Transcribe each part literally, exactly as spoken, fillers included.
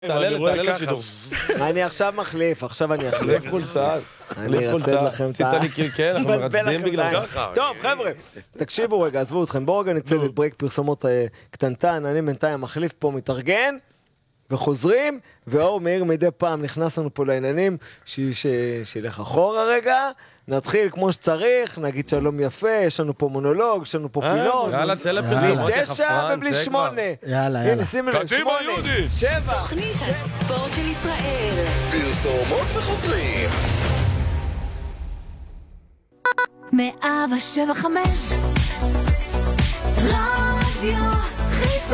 תעלה, תעלה לשידור. אני עכשיו מחליף, עכשיו אני אחליף. חולצה. אני אצא לכם את ה... עשית לי קרקל, אנחנו מרצדים בגלל ככה. טוב, חבר'ה, תקשיבו רגע, עזבו אתכם. בואו רגע נצא לברייק פרסומות קטנטן, אני בינתיים מחליף פה, מתארגן, וחוזרים, ואור מאיר מדי פעם נכנס לנו פה לעניינים, שילך אחורה רגע, נתחיל כמו שצריך, נגיד שלום יפה, יש לנו פה מונולוג, יש לנו פה פינות. יאללה, צא לפרסומות תשע ובלי שמונה. יאללה, יאללה. קדימה יהודית. שבע. תוכנית הספורט של ישראל. פרסומות וחוזרים. מאה ושבע חמש רדיו חיפה.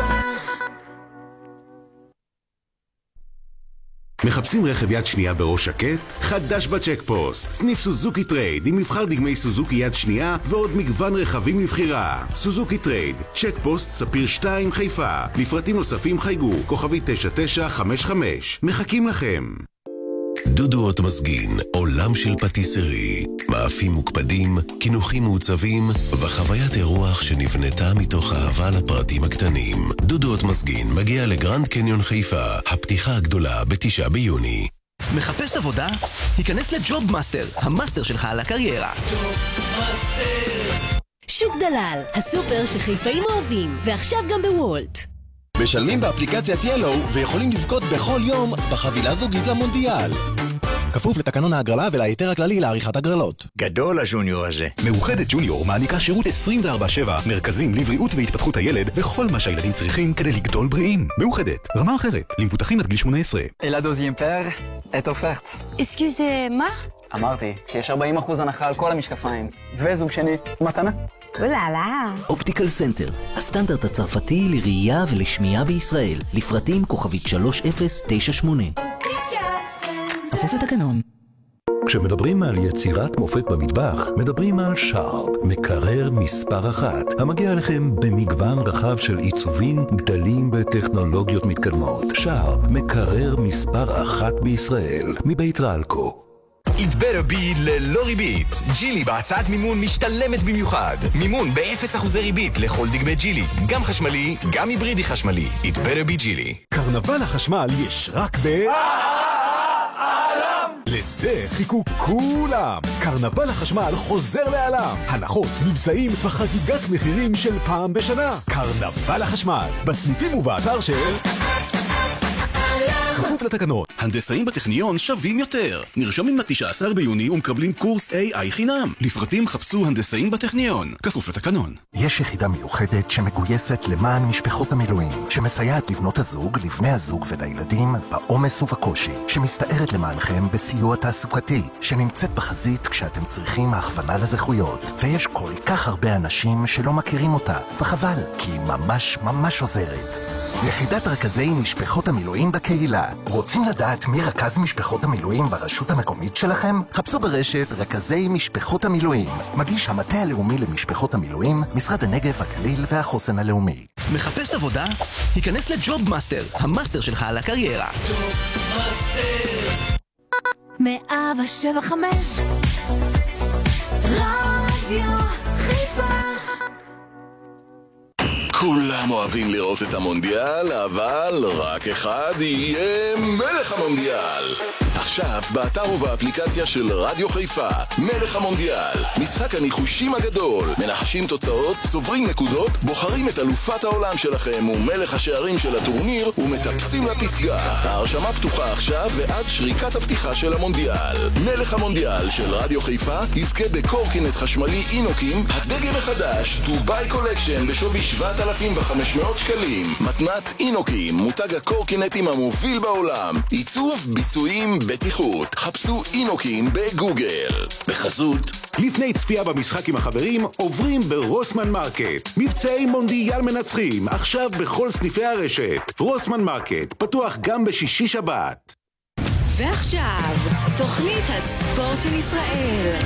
מחפשים רכב יד שנייה בראש שקט? חדש בצ'קפוסט. סניף סוזוקי טרייד עם מבחר דגמי סוזוקי יד שנייה ועוד מגוון רכבים לבחירה. סוזוקי טרייד, צ'קפוסט ספיר שתיים חיפה. לפרטים נוספים חייגו, כוכבי תשע תשע חמש חמש. מחכים לכם. דודו אוטמזגין, עולם של פטיסרי, מאפים מוקפדים, כינוחים מעוצבים וחוויית אירוח שנבנתה מתוך אהבה לפרטים הקטנים. דודו אוטמזגין מגיע לגרנד קניון חיפה, הפתיחה הגדולה בתשעה ביוני. מחפש עבודה? היכנס לג'וב מאסטר, המאסטר שלך על הקריירה. שוק דלל, הסופר שחיפאים אוהבים, ועכשיו גם בוולט. משלמים באפליקציית ילו ויכולים לזכות בכל יום בחבילה זוגית למונדיאל. כפוף לתקנון ההגרלה ולהיתר הכללי לעריכת הגרלות. גדול הג'וניור הזה. מאוחדת ג'וניור מעניקה שירות עשרים וארבע שבע, מרכזים לבריאות והתפתחות הילד וכל מה שהילדים צריכים כדי לגדול בריאים. מאוחדת, רמה אחרת, למבוטחים עד גיל שמונה עשרה. אלה דוזיין פר, את אופרט. אסקיוזה, מה? אמרתי שיש ארבעים אחוז הנחה על כל המשקפיים, וזוג שני, מתנה. וואלה. אופטיקל סנטר, הסטנדרט הצרפתי לראייה ולשמיעה בישראל. לפרטים כוכבית שלוש אפס תשע שמונה. כפוף לתקנון. כשמדברים על יצירת מופת במטבח, מדברים על שרפ, מקרר מספר אחת, המגיע לכם במגוון רחב של עיצובים, גדלים וטכנולוגיות מתקדמות. שרפ, מקרר מספר אחת בישראל, מבית רלקו. It better be ללא ריבית. ג'ילי בהצעת מימון משתלמת במיוחד. מימון ב-אפס אחוזי ריבית לכל דגמי ג'ילי. גם חשמלי, גם היברידי חשמלי. It better be ג'ילי. קרנבל החשמל יש רק ב... לזה חיכו כולם. קרנבל החשמל חוזר לעולם. הנחות, מבצעים וחגיגת מחירים של פעם בשנה. קרנבל החשמל, בסניפים ובאתר של... כפוף לתקנות. הנדסאים בטכניון שווים יותר. נרשמים ל-תשעה עשר ביוני ומקבלים קורס איי איי חינם. לפרטים חפשו הנדסאים בטכניון. כפוף לתקנון. יש יחידה מיוחדת שמגויסת למען משפחות המילואים, שמסייעת לבנות הזוג, לבני הזוג ולילדים בעומס ובקושי, שמסתערת למענכם בסיוע תעסוקתי, שנמצאת בחזית כשאתם צריכים הכוונה לזכויות. ויש כל כך הרבה אנשים שלא מכירים אותה, וחבל, כי היא ממש ממש עוזרת. יחידת רכזי משפחות המילואים בקהילה. רוצים לדעת מי רכז משפחות המילואים ברשות המקומית שלכם? חפשו ברשת רכזי משפחות המילואים. מגיש המטה הלאומי למשפחות המילואים, משרד הנגב, הגליל והחוסן הלאומי. מחפש עבודה? היכנס לג'וב מאסטר, המאסטר שלך על הקריירה. מאה ושבע חמש רדיו חיפה. כולם אוהבים לראות את המונדיאל, אבל רק אחד יהיה מלך המונדיאל. עכשיו, באתר ובאפליקציה של רדיו חיפה, מלך המונדיאל. משחק הניחושים הגדול. מנחשים תוצאות, צוברים נקודות, בוחרים את אלופת העולם שלכם ומלך השערים של הטורניר ומטפסים לפסגה. ההרשמה פתוחה עכשיו ועד שריקת הפתיחה של המונדיאל. מלך המונדיאל של רדיו חיפה יזכה בקורקינט חשמלי אינוקים, הדגם החדש, דוביי קולקשן בשווי שבעת אלפים וחמש מאות שקלים. מתנת אינוקים, מותג הקורקינטים המוביל בעולם. עיצוב, ביצועים, בטיחות. חפשו אינוקים בגוגל. בחסות. לפני צפייה במשחק עם החברים, עוברים ברוסמן מרקט. מבצעי מונדיאל מנצחים, עכשיו בכל סניפי הרשת. רוסמן מרקט, פתוח גם בשישי שבת. ועכשיו, תוכנית הספורט של ישראל.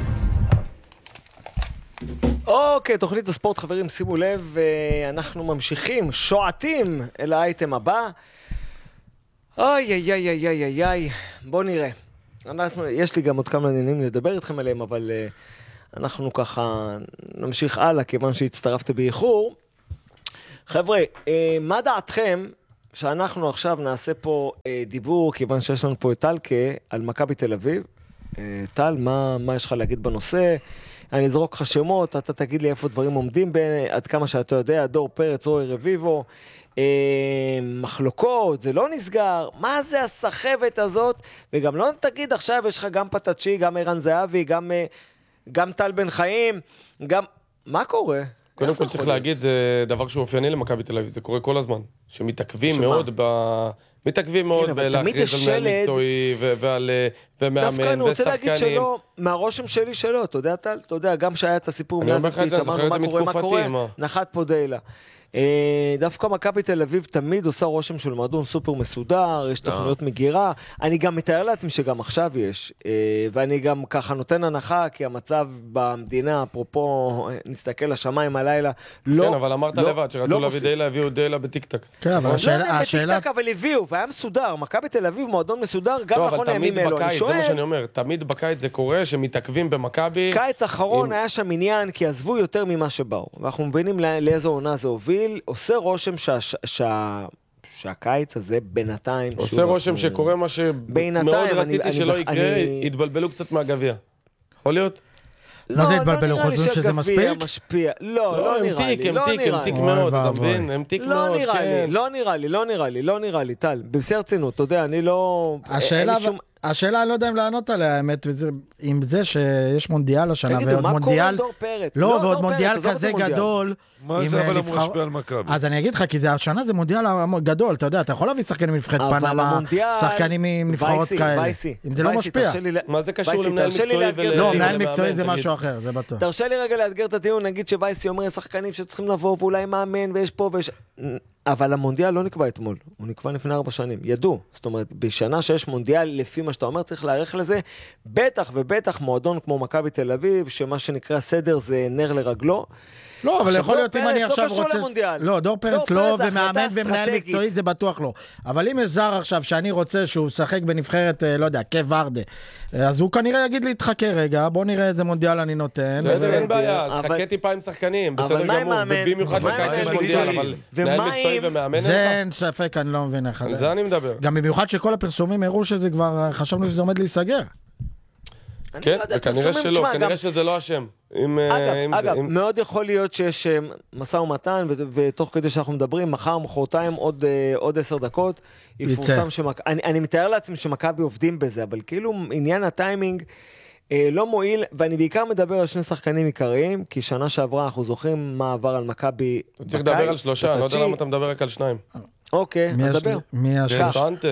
אוקיי, תוכנית הספורט, חברים, שימו לב, אנחנו ממשיכים, שועטים אל האייטם הבא. אוי, אוי, אוי, אוי, אוי, אוי, אוי, בואו נראה. אנחנו, יש לי גם עוד כמה עניינים לדבר איתכם עליהם, אבל uh, אנחנו ככה נמשיך הלאה, כיוון שהצטרפתי באיחור. חבר'ה, uh, מה דעתכם שאנחנו עכשיו נעשה פה אה, דיבור, כיוון שיש לנו פה את טלקה, על מכבי תל אביב. אה, טל, מה, מה יש לך להגיד בנושא? אני אזרוק לך שמות, אתה תגיד לי איפה דברים עומדים, בין, עד כמה שאתה יודע, דור פרץ, רוי רביבו, אה, מחלוקות, זה לא נסגר, מה זה הסחבת הזאת? וגם לא תגיד, עכשיו יש לך גם פטצ'י, גם ערן זהבי, גם, אה, גם טל בן חיים, גם... מה קורה? קודם כל צריך להגיד, זה דבר שהוא אופייני למכבי תל אביב, זה קורה כל הזמן, שמתעכבים מאוד ב... מתעכבים מאוד בלהכריז על מנהל מקצועי ומאמן ושחקנים. דווקא אני רוצה להגיד שלא, מהרושם שלי שלא, אתה יודע, אתה יודע, גם שהיה את הסיפור מנזיטיץ', אמרנו מה קורה, מה קורה, נחת פה דיילה. דווקא מכבי תל אביב תמיד עושה רושם של מועדון סופר מסודר, יש תוכניות מגירה, אני גם מתאר לעצמי שגם עכשיו יש, ואני גם ככה נותן הנחה, כי המצב במדינה, אפרופו נסתכל לשמיים הלילה, לא... כן, אבל אמרת לבד, שרצו להביא דיילה, הביאו דיילה בטיקטק. כן, אבל השאלה... בטיקטק, אבל הביאו, והיה מסודר, מכבי תל אביב מועדון מסודר, גם נכון לימים אלו, אני שואל... זה מה שאני אומר, תמיד בקיץ זה קורה, שמתעכבים במכבי... קיץ אחרון היה שם עניין, כי עזבו יותר ממה שבאו. ואנחנו מבינים לאיזו עונה זה הוביל. עושה רושם שה, שה, שהקיץ הזה בינתיים... עושה רושם שקורה מה שמאוד רציתי שלא יקרה, התבלבלו קצת מהגביע. יכול להיות? מה זה התבלבלו? חושבים שזה מספיק? לא, לא נראה לי. הם תיק, הם תיק מאוד, אתה מבין? הם תיק מאוד, לא נראה לי, לא נראה לי, לא נראה לי, לא נראה לי, טל. בשיא הרצינות, אתה יודע, אני לא... השאלה, אני לא יודע אם לענות עליה, האמת, עם זה שיש מונדיאל השנה, תגידו, מה קורה עם דור פרץ? לא, ועוד מונדיאל כזה גדול. מה זה אבל אמור להשפיע על מכבי? אז אני אגיד לך, כי השנה זה מונדיאל גדול, אתה יודע, אתה יכול להביא שחקנים מנבחרת פנמה, שחקנים עם נבחרות כאלה. אם זה לא משפיע. מה זה קשור למנהל מקצועי? לא, מנהל מקצועי זה משהו אחר, זה בטוח. תרשה לי רגע לאתגר את הדיון, נגיד שבייסי אומר שחקנים שצריכים לבוא ואולי מאמן ויש פה ויש... אבל המונדיאל לא נקבע אתמול, הוא נקבע לפני ארבע שנים, ידעו. זאת אומרת, בשנה שיש מונדיאל, לפי מה שאתה אומר, צריך להערך לזה, בטח ובטח מועדון כמו מכבי תל אביב, שמה שנקרא סדר זה נר לרגלו. לא, אבל יכול להיות אם אני עכשיו רוצה... לא, דור פרץ לא, ומאמן ומנהל מקצועי זה בטוח לא. אבל אם יש זר עכשיו שאני רוצה שהוא שחק בנבחרת, לא יודע, כוורדה, אז הוא כנראה יגיד לי, תחכה רגע, בוא נראה איזה מונדיאל אני נותן. זה אין בעיה, תחכה טיפה עם שחקנים, בסדר גמור, במיוחד בקיץ יש מונדיאל, אבל מנהל מקצועי ומאמן אין לך. זה אין ספק, אני לא מבין איך. על זה אני מדבר. גם במיוחד שכל הפרסומים הראו שזה כבר, חשבנו שזה עומד להיסגר. כן, וכנראה שלא, כנראה שזה לא השם. אגב, מאוד יכול להיות שיש מסע ומתן, ותוך כדי שאנחנו מדברים, מחר, מחרתיים, עוד עשר דקות, יפורסם שמכבי, אני מתאר לעצמי שמכבי עובדים בזה, אבל כאילו עניין הטיימינג לא מועיל, ואני בעיקר מדבר על שני שחקנים עיקריים, כי שנה שעברה אנחנו זוכרים מה עבר על מכבי בקיץ. צריך לדבר על שלושה, לא יודע למה אתה מדבר רק על שניים. אוקיי, אז דבר. מי השלוש? סנטה.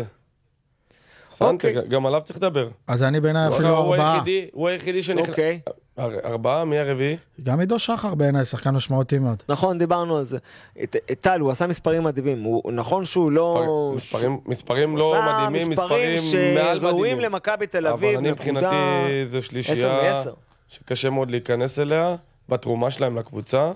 סנטה, גם עליו צריך לדבר. אז אני בעיניי אפילו ארבעה. הוא היחידי שנכנס. ארבעה, מי הרביעי? גם עידו שחר בעיניי, שחקן משמעותי מאוד. נכון, דיברנו על זה. טל, הוא עשה מספרים מדהימים. נכון שהוא לא... מספרים לא מדהימים, מספרים מעל מדהימים. ראויים למכבי תל אביב. אבל אני מבחינתי זה שלישייה שקשה מאוד להיכנס אליה, בתרומה שלהם לקבוצה.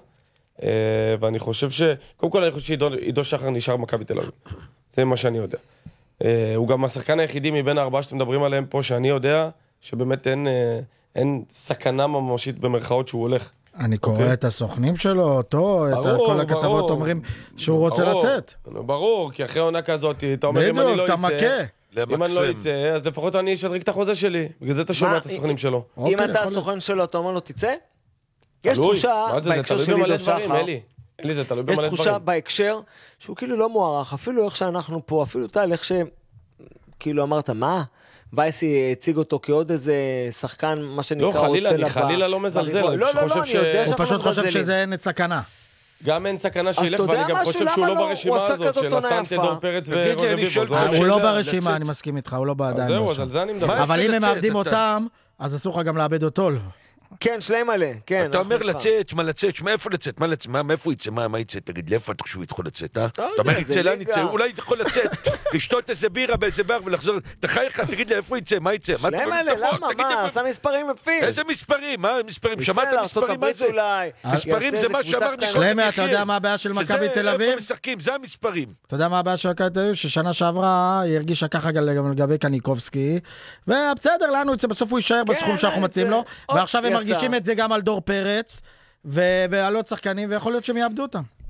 ואני חושב ש... קודם כל אני חושב שעידו שחר נשאר מכבי תל אביב. זה מה שאני יודע. הוא גם השחקן היחידי מבין הארבעה שאתם מדברים עליהם פה, שאני יודע שבאמת אין, אין סכנה ממשית במרכאות שהוא הולך. אני קורא את הסוכנים שלו, אותו, את כל הכתבות אומרים שהוא רוצה לצאת. ברור, כי אחרי עונה כזאת, אתה אומר, אם אני לא יצא, אם אני לא יצא, אז לפחות אני אשדרג את החוזה שלי. בגלל זה אתה שומע את הסוכנים שלו. אם אתה הסוכן שלו, אתה אומר לו, תצא? יש תחושה בהקשר של עידו שחר. אלי, זה תלוי במלא יש דברים. תחושה בהקשר שהוא כאילו לא מוערך, אפילו איך שאנחנו פה, אפילו טל, איך שכאילו אמרת, מה? וייסי הציג אותו כעוד איזה שחקן, מה שנקרא, לא, חלילה, אני חלילה לא מזלזל. לא, לא, לא, אני יודע הוא פשוט חושב שזה אין סכנה. גם אין סכנה שילך, ואני גם חושב שהוא לא ברשימה הזאת, של הסנטה, דור פרץ ורוי רביבו. הוא לא ברשימה, אני מסכים איתך, הוא לא בעדיין. זהו, אז על זה אני מדבר. אבל אם הם מאבדים אותם, אז אסור לך גם לאבד אותו. כן, שלהם מלא, כן. אתה אומר לצאת, מה לצאת, מאיפה לצאת, מאיפה יצא, מה יצא, תגיד, לאיפה אתה חושב יכול לצאת, אה? אתה אומר, יצא, לאן יצא, אולי יכול לצאת, לשתות איזה בירה באיזה בר ולחזור, תחייך, תגיד לי, איפה יצא, מה יצא? שלהם מלא, למה, מה, עשה מספרים יפים. איזה מספרים, מה, מספרים, שמעת מספרים, מה זה? מספרים זה מה שאמרנו. שלמה, אתה יודע מה הבעיה של מכבי תל אביב? איפה משחקים, זה המספרים. אתה יודע מה הבעיה של מכבי תל אביב? ששנה שעברה היא הרגישה ככה גם לגבי קניקובסקי, ובסדר, לנו יצא, בסוף הוא יישאר בסכום שאנחנו מציעים לו, ועכשיו הם מרגישים את זה גם על דור פרץ, ועל עוד שחקנים, ויכול להיות שהם יאבדו אותם.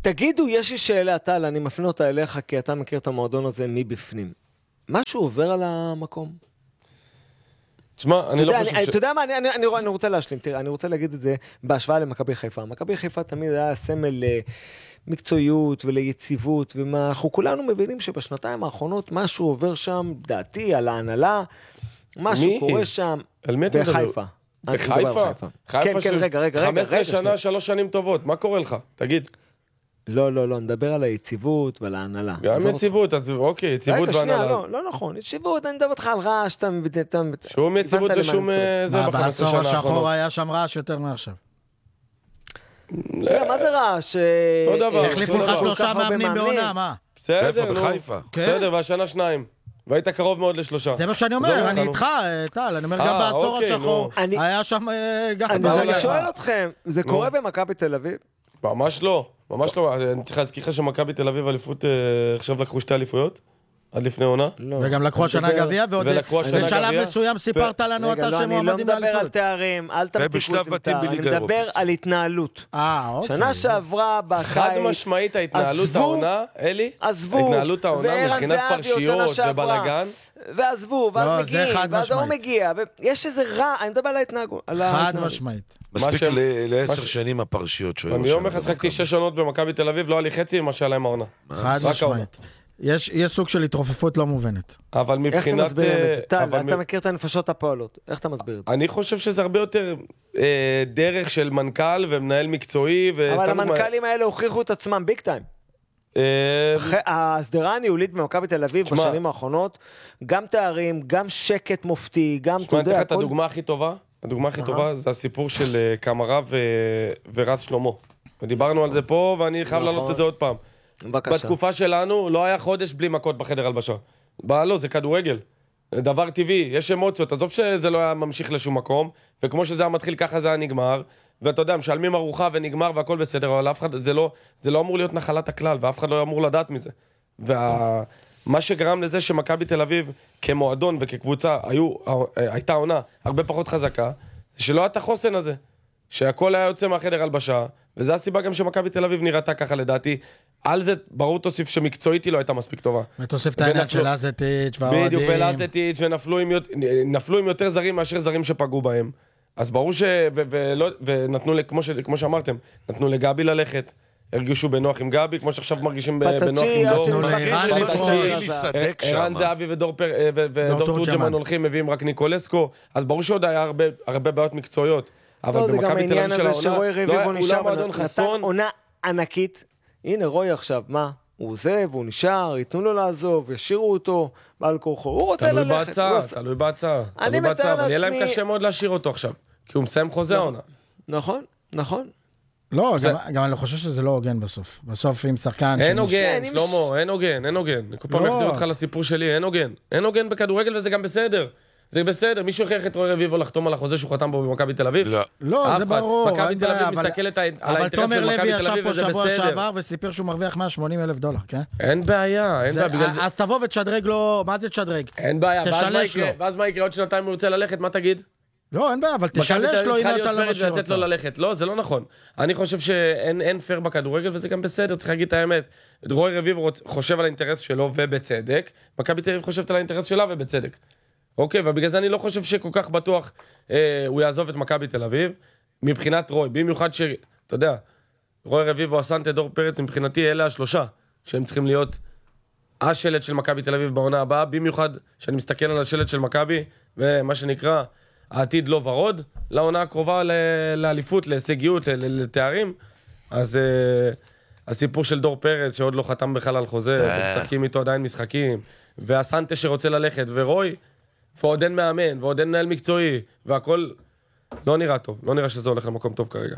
תגידו, יש לי שאלה, טל, אני מפנה אותה אליך, כי אתה מכיר את המועדון הזה מבפנים. משהו עובר על המקום? תשמע, אני לא חושב ש... אתה יודע מה, אני רוצה להשלים, תראה, אני רוצה להגיד את זה בהשוואה למכבי חיפה. מכבי חיפה תמיד היה סמל למקצועיות וליציבות, ואנחנו כולנו מבינים שבשנתיים האחרונות משהו עובר שם, דעתי, על ההנהלה, משהו קורה שם בחיפה. בחיפה? כן, כן, רגע, רגע. חמש עשרה שנה, שלוש שנים טובות, מה קורה לך? תגיד. לא, לא, לא, נדבר על היציבות ועל ההנהלה. גם יציבות, אז אוקיי, יציבות והנהלה. רגע, שנייה, לא, לא נכון. יציבות, אני מדבר אותך על רעש, אתה... שום יציבות ושום... מה, בעשור השחור היה שם רעש יותר מעכשיו? מה זה רעש? אותו דבר. החליפו לך שלושה מאמנים בעונה, מה? בסדר, נו. בחיפה. בסדר, והשנה שניים. והיית קרוב מאוד לשלושה. זה מה שאני אומר, אני איתך, טל, אני אומר גם בעשור השחור. היה שם גם... אני שואל אתכם, זה קורה במכבי תל אביב? ממש לא, ממש לא. אני צריך להזכיר לך שמכבי תל אביב אליפות, עכשיו לקחו שתי אליפויות, עד לפני עונה. וגם לקחו השנה גביע, ועוד בשלב מסוים סיפרת לנו אתה שמועמדים לאליפות. אני לא מדבר על תארים, אל תמתיקו את תאר, אני מדבר על התנהלות. שנה שעברה בקיץ, חד משמעית ההתנהלות העונה, אלי, ההתנהלות העונה מבחינת פרשיות ובלגן. ועזבו, ואז מגיעים, ואז הוא מגיע, יש איזה רע, אני מדבר על ההתנהגות. חד משמעית. מספיק לעשר שנים הפרשיות שהיו. אני אומר לך, שחקתי שש שנות במכבי תל אביב, לא היה לי חצי ממה שהיה להם העונה. חד משמעית. יש סוג של התרופפות לא מובנת. אבל מבחינת... איך אתה מסביר את זה? טל, אתה מכיר את הנפשות הפועלות. איך אתה מסביר את זה? אני חושב שזה הרבה יותר דרך של מנכ"ל ומנהל מקצועי. אבל המנכ"לים האלה הוכיחו את עצמם ביג טיים. ההסדרה הניהולית במכבי תל אביב בשנים האחרונות, גם תארים, גם שקט מופתי, גם... תשמע, אני אתן לך את הדוגמה הכי טובה. הדוגמה הכי טובה זה הסיפור של קמרה ורז שלמה. ודיברנו על זה פה, ואני חייב לעלות את זה עוד פעם. בתקופה שלנו לא היה חודש בלי מכות בחדר הלבשה. לא, זה כדורגל. דבר טבעי, יש אמוציות. עזוב שזה לא היה ממשיך לשום מקום, וכמו שזה היה מתחיל ככה זה היה נגמר, ואתה יודע, משלמים ארוחה ונגמר והכל בסדר, אבל אף אחד, זה לא, זה לא אמור להיות נחלת הכלל, ואף אחד לא אמור לדעת מזה. ומה שגרם לזה שמכבי תל אביב כמועדון וכקבוצה היו, הייתה עונה הרבה פחות חזקה, זה שלא היה את החוסן הזה. שהכל היה יוצא מהחדר הלבשה, וזה הסיבה גם שמכבי תל אביב נראתה ככה לדעתי. על זה ברור תוסיף שמקצועית היא לא הייתה מספיק טובה. ותוסיף את העניין של לזטיץ' והאוהדים. בדיוק, ולזטיץ' ונפלו עם יותר זרים מאשר זרים שפגעו בהם. אז ברור ש... ונתנו, כמו שאמרתם, נתנו לגבי ללכת, הרגישו בנוח עם גבי, כמו שעכשיו מרגישים בנוח עם דור. נתנו לערן לפרוש. ערן זהבי ודור תורג'מן הולכים, מביאים רק ניקולסקו, אז ברור שעוד היה הרבה בעיות מקצועיות. אבל במכבי תל אביב של העונה, אולי מועדון חסון. עונה ענקית. הנה רוי עכשיו, מה? הוא עוזב, הוא נשאר, ייתנו לו לעזוב, ישירו אותו, בעל כורחו. הוא רוצה ללכת. תלוי בהצעה, תלוי בהצעה. אני מתאר לעצמי... אבל יהיה להם קשה מאוד להשאיר אותו עכשיו, כי הוא מסיים חוזה העונה. נכון, נכון. לא, גם אני חושב שזה לא הוגן בסוף. בסוף עם שחקן... אין הוגן, שלמה, אין הוגן, אין הוגן. אני כל פעם מחזיר אותך לסיפור שלי, אין הוגן. אין הוגן בכדורגל וזה גם בסדר. זה בסדר, מישהו הכריח את רוי רביבו לחתום על החוזה שהוא חתם בו במכבי תל אביב? לא. לא, זה ברור. מכבי תל אביב מסתכלת על האינטרס של מכבי תל אביב וזה בסדר. אבל תומר לוי ישב פה שבוע שעבר וסיפר שהוא מרוויח מאה ושמונים אלף דולר, כן? אין בעיה, אין בעיה. אז תבוא ותשדרג לו, מה זה תשדרג? אין בעיה, תשלש לו. ואז מה יקרה עוד שנתיים הוא רוצה ללכת, מה תגיד? לא, אין בעיה, אבל תשלש לו אם אתה לא משאיר אותו. לו ללכת. לא, זה לא נכון. אני חושב שאין פייר בכדורגל וזה גם בסדר, צריך להגיד את האמת. רוי רביבו חושב על האינטרס שלו ובצדק, מכבי תל אביב חושבת על האינטרס שלה ובצדק. אוקיי, ובגלל זה אני לא חושב שכל כך בטוח אה, הוא יעזוב את מכבי תל אביב, מבחינת רוי, במיוחד ש... אתה יודע, רוי רביבו, אסנטה, דור פרץ, מבחינתי אלה השלושה, שהם צריכים להיות השלט של מכבי תל אביב בעונה הבאה, במיוחד שאני מסתכל על השלט של מכבי, ומה שנקרא, העתיד לא ורוד, לעונה הקרובה לאליפות, להישגיות, לתארים, אז אה, הסיפור של דור פרץ, שעוד לא חתם בכלל על חוזה, משחקים איתו עדיין משחקים, ואסנטה שרוצה ללכת, ורוי, ועוד אין מאמן, ועוד אין מנהל מקצועי, והכל לא נראה טוב. לא נראה שזה הולך למקום טוב כרגע.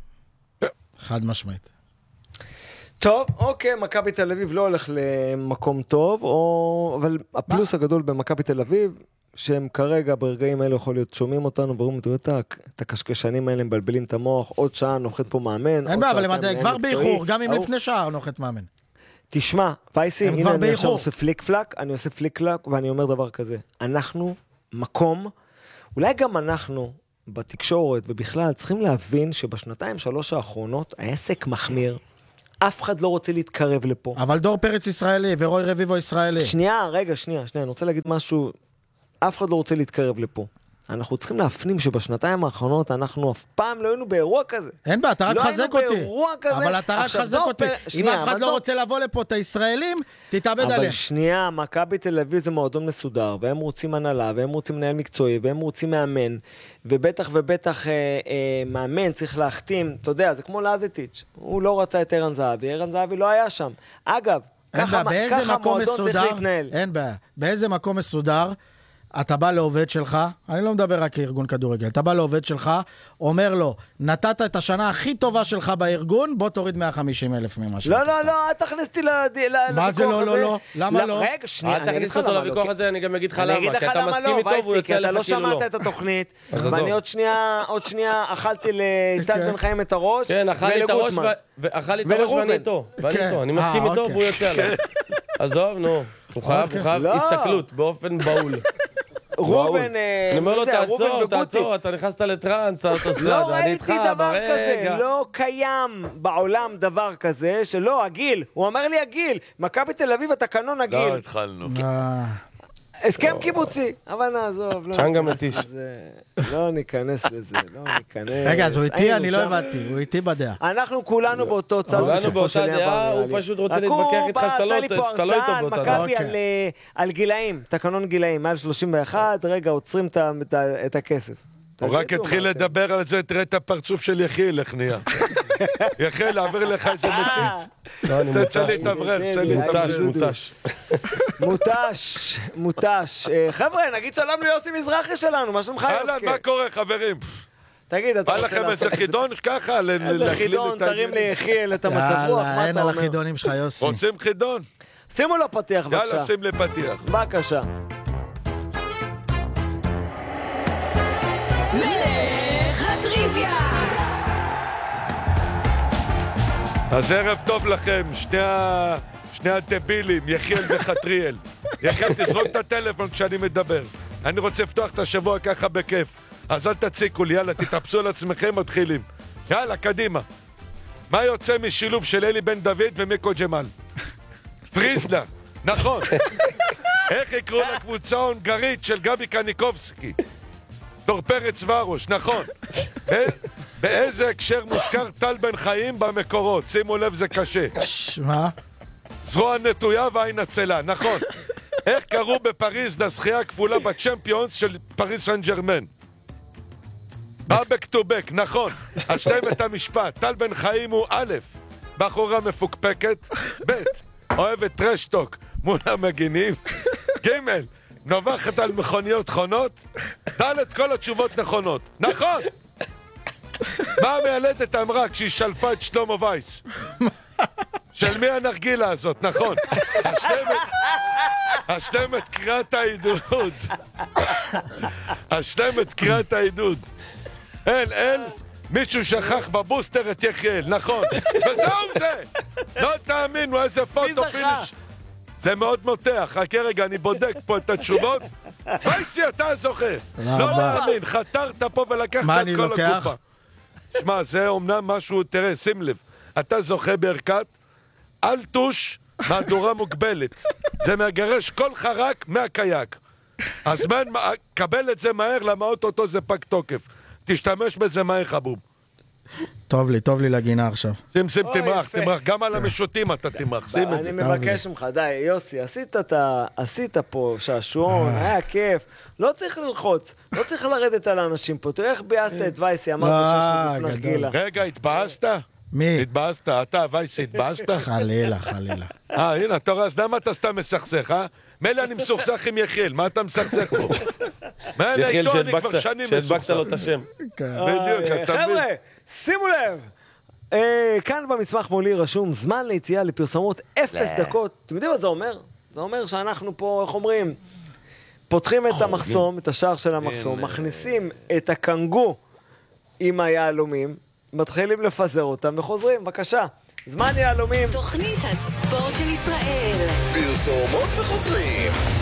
חד משמעית. טוב, אוקיי, מכבי תל אביב לא הולך למקום טוב, או... אבל הפלוס הגדול במכבי תל אביב, שהם כרגע ברגעים האלה יכול להיות שומעים אותנו, ברור מדויק, את הקשקשנים האלה מבלבלים את המוח, עוד שעה נוחת פה מאמן. אין בעיה, אבל הם כבר באיחור, גם אם לפני שעה נוחת מאמן. תשמע, פייסי, הנה אני עכשיו עושה פליק פלק, אני עושה פליק פלק, ואני אומר דבר כזה, אנחנו, מקום, אולי גם אנחנו, בתקשורת ובכלל, צריכים להבין שבשנתיים שלוש האחרונות, העסק מחמיר, אף אחד לא רוצה להתקרב לפה. אבל דור פרץ ישראלי ורוי רביבו ישראלי. שנייה, רגע, שנייה, שנייה, אני רוצה להגיד משהו, אף אחד לא רוצה להתקרב לפה. אנחנו צריכים להפנים שבשנתיים האחרונות אנחנו אף פעם לא היינו באירוע כזה. אין בה, אתה רק חזק אותי. לא היינו באירוע כזה. אבל אתה רק חזק אותי. אם אף אחד לא רוצה לבוא לפה את הישראלים, תתאבד עליהם. אבל שנייה, מכבי תל אביב זה מועדון מסודר, והם רוצים הנהלה, והם רוצים מנהל מקצועי, והם רוצים מאמן, ובטח ובטח אה, אה, מאמן צריך להחתים, אתה יודע, זה כמו לזטיץ', הוא לא רצה את ערן זהבי, ערן זהבי לא היה שם. אגב, ככה, ככה מועדון צריך להתנהל. אין בעיה, באיזה מקום מסודר, אתה בא לעובד שלך, אני לא מדבר רק כארגון כדורגל, אתה בא לעובד שלך, אומר לו, נתת את השנה הכי טובה שלך בארגון, בוא תוריד מאה וחמישים אלף ממה שלך. לא, לא, לא, אל תכניס אותי לוויכוח הזה. מה זה לא, לא, לא? למה לא? רגע, שנייה, אל תכניס אותו לוויכוח הזה, אני גם אגיד לך למה, כי אתה מסכים איתו והוא יוצא לך כאילו לא. אתה לא שמעת את התוכנית, ואני עוד שנייה, עוד שנייה אכלתי לאיטל בן חיים את הראש, כן, אכל לי את הראש ואני איתו, ואני איתו, אני מסכים איתו והוא יוצא עליו. עזוב, נו, הוא חייב הסתכלות באופן בהול. רובן, אני אומר לו, תעצור, תעצור, אתה נכנסת לטרנס, לא ראיתי דבר כזה, לא קיים בעולם דבר כזה, שלא, הגיל, הוא אומר לי הגיל, מכבי תל אביב, התקנון הגיל. לא, התחלנו. הסכם קיבוצי, אבל נעזוב. צ'אנגה מתיש. לא ניכנס לזה, לא ניכנס. רגע, אז הוא איתי, אני לא הבנתי, הוא איתי בדעה. אנחנו כולנו באותו צד. כולנו באותה דעה, הוא פשוט רוצה להתווכח איתך שאתה לא איתו באותה דעה. מכבי על גילאים, תקנון גילאים, מעל שלושים ואחת, רגע, עוצרים את הכסף. הוא רק התחיל לדבר על זה, תראה את הפרצוף של יחיל, איך נהיה. יחיל, להעביר לך איזה מצית. זה צא להתאברר, צא להתאברר. מוטש, מוטש, מוטש. חבר'ה, נגיד שלום ליוסי מזרחי שלנו, מה שלומך יוסקי? אהלן, מה קורה חברים? תגיד, אתה בא לכם איזה חידון ככה? איזה חידון, תרים לי יחיל את המצב רוח, מה אתה אומר? אין על החידונים שלך יוסי. רוצים חידון? שימו לו פתיח בבקשה. יאללה, שים לי פתיח. בבקשה. מלך הטריוויה. אז ערב טוב לכם, שני, ה... שני הדבילים, יחיאל וחטריאל. יחיאל, תזרוק את הטלפון כשאני מדבר. אני רוצה לפתוח את השבוע ככה בכיף. אז אל תציקו לי, יאללה, תתאפסו על עצמכם, מתחילים. יאללה, קדימה. מה יוצא משילוב של אלי בן דוד ומיקו ג'מאל? פריזלה, נכון. איך יקראו לקבוצה ההונגרית של גבי קניקובסקי? דור פרץ ורוש, נכון. באיזה הקשר מוזכר טל בן חיים במקורות? שימו לב, זה קשה. מה? זרוע נטויה ועין עצלה, נכון. איך קראו בפריז לזכייה הכפולה בצ'מפיונס של פריז סן ג'רמן? back to back, נכון. השלם את המשפט. טל בן חיים הוא א', בחורה מפוקפקת, ב', אוהבת טרשטוק מול המגינים, ג', נובחת על מכוניות חונות, ד', כל התשובות נכונות. נכון! מה המיילדת אמרה כשהיא שלפה את שלמה וייס? של מי הנרגילה הזאת, נכון. השלם את קריאת העידוד. השלם את קריאת העידוד. אל, אל, מישהו שכח בבוסטר את יחיאל, נכון. וזהו זה! לא תאמינו איזה פוטו פיניש. זה מאוד מותח, רק רגע, אני בודק פה את התשובות. וייסי, אתה זוכה. לא להאמין, חתרת פה ולקחת את כל הקופה. שמע, זה אומנם משהו, תראה, שים לב. אתה זוכה בערכת אלטוש מהדורה מוגבלת. זה מגרש כל חרק מהקייק. אז מן, קבל את זה מהר, למה אוטוטו זה פג תוקף. תשתמש בזה מהר, חבוב. טוב לי, טוב לי לגינה עכשיו. שים, שים, תמרח, תמרח. גם על המשוטים אתה תמרח, שים את זה. אני מבקש ממך, די, יוסי, עשית פה שעשועון, היה כיף. לא צריך ללחוץ, לא צריך לרדת על האנשים פה. תראה איך ביאסת את וייסי, אמרת שיש לך לפני גילה. רגע, התבאסת? מי? התבאסת, אתה, וייסי, התבאסת? חלילה, חלילה. אה, הנה, אתה רואה, אז למה אתה סתם מסכסך, אה? מילא אני מסוכסך עם יחיאל, מה אתה מסכסך פה? מילא איתו אני כבר שנים מסוכסך. שהדבקת לו את השם. בדיוק, אתה מבין. חבר'ה, שימו לב, כאן במסמך מולי רשום, זמן ליציאה לפרסומות אפס דקות. אתם יודעים מה זה אומר? זה אומר שאנחנו פה, איך אומרים, פותחים את המחסום, את השער של המחסום, מכניסים את הקנגו עם היהלומים, מתחילים לפזר אותם וחוזרים, בבקשה. זמן יהלומים. תוכנית הספורט של ישראל. פרסומות וחוזרים.